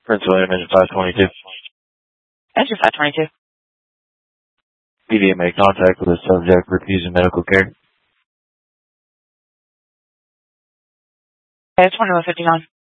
Prince William, engine 522. Engine 522. PDA made contact with a subject refusing medical care. Okay, 2159.